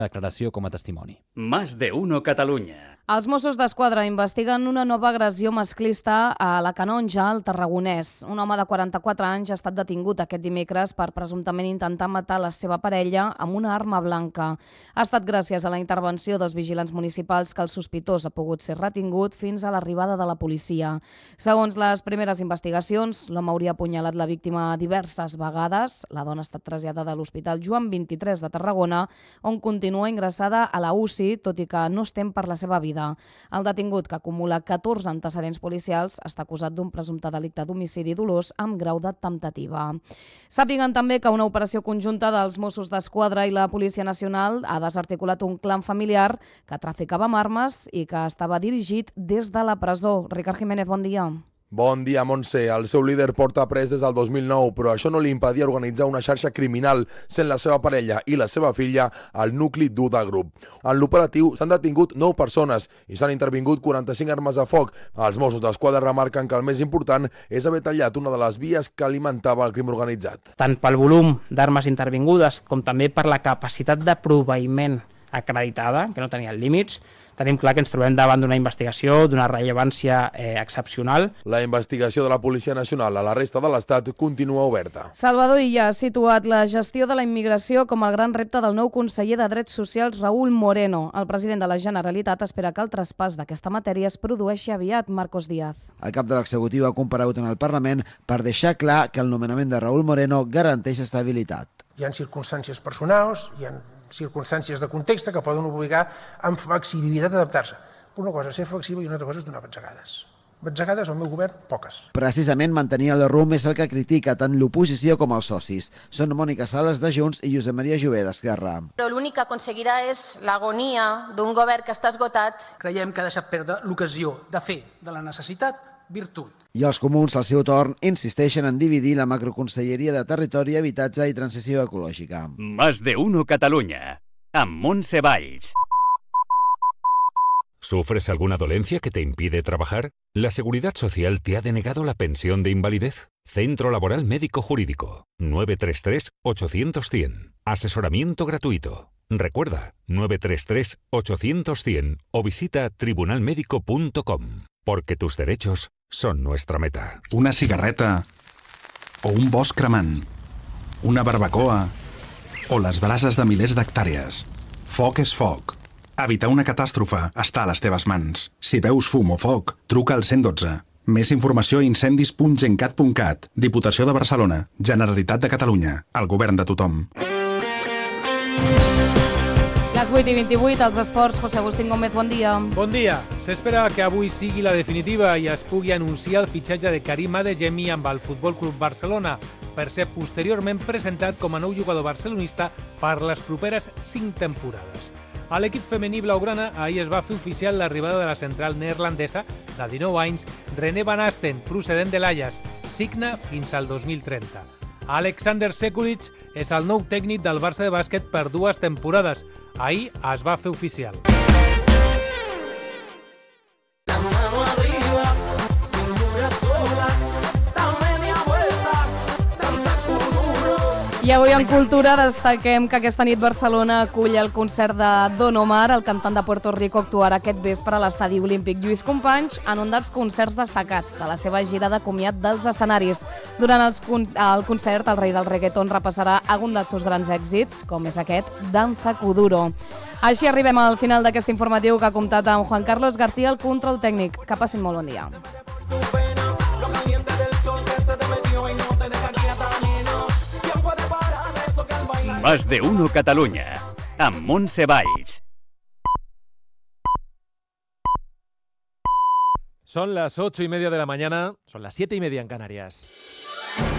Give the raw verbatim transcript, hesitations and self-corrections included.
declaració com a testimoni. Más de uno Catalunya. Els Mossos d'Esquadra investiguen una nova agressió masclista a la Canonja, al Tarragonès. Un home de quaranta-quatre anys ha estat detingut aquest dimecres per presumptament intentar matar la seva parella amb una arma blanca. Ha estat gràcies a la intervenció dels vigilants municipals que el sospitós ha pogut ser retingut fins a l'arribada de la policia. Segons les primeres investigacions, l'home hauria apunyalat la víctima diverses vegades. La dona ha estat traslladada a l'Hospital Joan vint-i-tres de Tarragona, on continua ingressada a la U C I, tot i que no es tem per la seva vida. El detingut, que acumula catorze antecedents policials, està acusat d'un presumpte delicte d'homicidi dolós amb grau de temptativa. Sàpiguen també que una operació conjunta dels Mossos d'Esquadra i la Policia Nacional ha desarticulat un clan familiar que traficava amb armes i que estava dirigit des de la presó. Ricard Jiménez, bon dia. Bon dia, Montse. El seu líder porta pres des del dos mil nou, però això no li impedia organitzar una xarxa criminal, sent la seva parella i la seva filla el nucli dur del grup. En l'operatiu s'han detingut nou persones i s'han intervingut quaranta-cinc armes de foc. Els Mossos d'Esquadra remarquen que el més important és haver tallat una de les vies que alimentava el crim organitzat. Tant pel volum d'armes intervingudes com també per la capacitat de proveïment acreditada, que no tenia límits, tenim clar que ens trobem davant d'una investigació d'una rellevància eh, excepcional. La investigació de la Policia Nacional a la resta de l'Estat continua oberta. Salvador Illa ha situat la gestió de la immigració com el gran repte del nou conseller de Drets Socials, Raúl Moreno. El president de la Generalitat espera que el traspàs d'aquesta matèria es produeixi aviat. Marcos Díaz. El cap de l'executiu ha comparegut en el Parlament per deixar clar que el nomenament de Raúl Moreno garanteix estabilitat. Hi ha circumstàncies personals, hi ha circumstàncies de context que poden obligar amb flexibilitat a adaptar-se. Una cosa és ser flexible i una altra cosa és donar batzegades. Batzegades al meu govern, poques. Precisament mantenir el rumb és el que critica tant l'oposició com els socis. Són Mònica Sales de Junts i Josep Maria Jové d'Esquerra. Però l'únic que aconseguirà és l'agonia d'un govern que està esgotat. Creiem que ha deixat perdre l'ocasió de fer de la necessitat virtut. I els comuns, al seu torn, insisteixen en dividir la macroconselleria de Territori, Habitatge i Transició Ecològica. Más de uno Catalunya, amb Montse Valls. ¿Sufres alguna dolencia que te impide trabajar? ¿La Seguridad Social te ha denegado la pensión de invalidez? Centro Laboral Médico Jurídico, nueve tres tres, ocho cero cero, cien. Asesoramiento gratuito. Recuerda, nueve tres tres, ocho cero cero, cien o visita tribunal médico punto com, porque tus derechos són nuestra meta. Una cigarreta o un bosc cremant, una barbacoa o les brases de milers d'hectàrees. Foc és foc. Evitar una catàstrofe està a les teves mans. Si veus fum o foc, truca al cent i dotze. Més informació a incendis punt gencat punt cat. Diputació de Barcelona. Generalitat de Catalunya. El govern de tothom. Les vuit i vint-i-vuit, als esports, José Agustín Gómez, bon dia. Bon dia. S'espera que avui sigui la definitiva i es pugui anunciar el fitxatge de Karim Adeyemi amb el Futbol Club Barcelona per ser posteriorment presentat com a nou jugador barcelonista per les properes cinc temporades. A l'equip femení blaugrana ahir es va fer oficial l'arribada de la central neerlandesa de dinou anys, René Van Asten, procedent de l'Ajax, signa fins al dos mil trenta. Alexander Sekulic és el nou tècnic del Barça de bàsquet per dues temporades. Ahir es va fer oficial. I avui en Cultura destaquem que aquesta nit Barcelona acull el concert de Don Omar. El cantant de Puerto Rico actuarà aquest vespre a l'Estadi Olímpic Lluís Companys en un dels concerts destacats de la seva gira de comiat dels escenaris. Durant els con el concert, el rei del reggaeton repassarà algun dels seus grans èxits, com és aquest Danza Kuduro. Així arribem al final d'aquest informatiu que ha comptat amb Juan Carlos García, el control tècnic. Que passin molt bon dia. Más de uno Catalunya, amb Montse Valls. Son las ocho y media de la mañana, son las siete y media en Canarias.